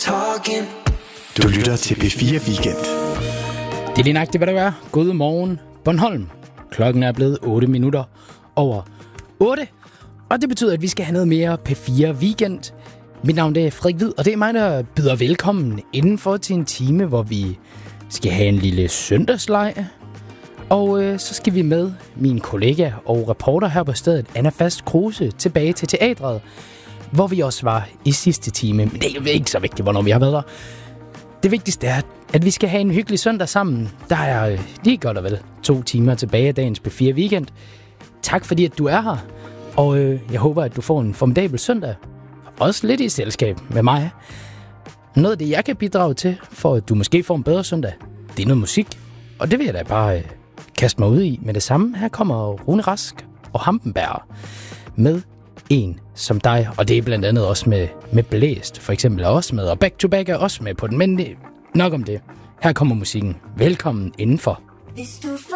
talking. Du lytter til P4 Weekend. Det er lige nøjagtigt, hvad det er. God morgen, Bornholm. Klokken er blevet 8 minutter over 8. Og det betyder, at vi skal have noget mere P4 Weekend. Mit navn er Frederik Hvid, og det er mig, der byder velkommen indenfor til en time, hvor vi skal have en lille søndagslej. Og så skal vi med min kollega og reporter her på stedet, Anna Fast Kruse, tilbage til teatret, hvor vi også var i sidste time. Men det er ikke så vigtigt, hvornår vi har været der. Det vigtigste er, at vi skal have en hyggelig søndag sammen. Der er lige godt og vel 2 timer tilbage af dagens P4 Weekend. Tak fordi, at du er her. Og jeg håber, at du får en formidabel søndag. Også lidt i selskab med mig. Noget af det, jeg kan bidrage til, for at du måske får en bedre søndag, det er noget musik. Og det vil jeg da bare kaste mig ud i med det samme. Her kommer Rune Rask og Hampenberg med En som dig. Og det er blandt andet også med Blæst, for eksempel, er også med. Og Back to Back er også med på den. Men nok om det. Her kommer musikken. Velkommen indenfor.